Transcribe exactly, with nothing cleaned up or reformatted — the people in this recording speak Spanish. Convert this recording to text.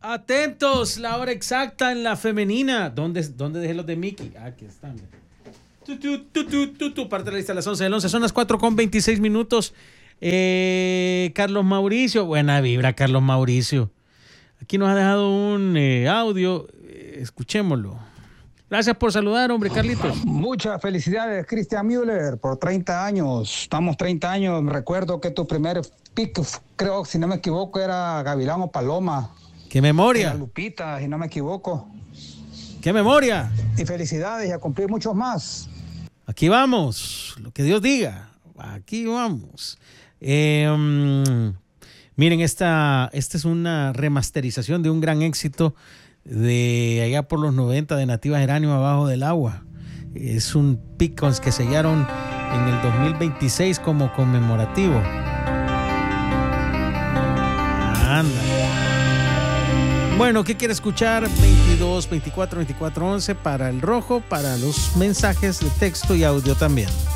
Atentos, la hora exacta en la femenina. ¿Dónde, dónde dejé los de Mickey? Aquí están. Tu, tu, tu, tu, tu, tu. Parte de la lista a las once del once. Son las cuatro con veintiséis minutos. Eh, Carlos Mauricio. Buena vibra, Carlos Mauricio. Aquí nos ha dejado un eh, audio. Eh, escuchémoslo. Gracias por saludar, hombre, Carlitos. Muchas felicidades, Christian Müller, por treinta años. Estamos treinta años. Recuerdo que tu primer pick, creo, si no me equivoco, era Gavilán o Paloma. ¡Qué memoria! Era Lupita, si no me equivoco. ¡Qué memoria! Y felicidades y a cumplir muchos más. Aquí vamos, lo que Dios diga. Aquí vamos. Eh, um, miren, esta, esta es una remasterización de un gran éxito de allá por los noventa de Nativa Geranio, Abajo del Agua. Es un pick que sellaron en el dos mil veintiséis como conmemorativo. Anda. Bueno, ¿qué quiere escuchar? veintidós, veinticuatro, veinticuatro, once para el rojo, para los mensajes de texto y audio también.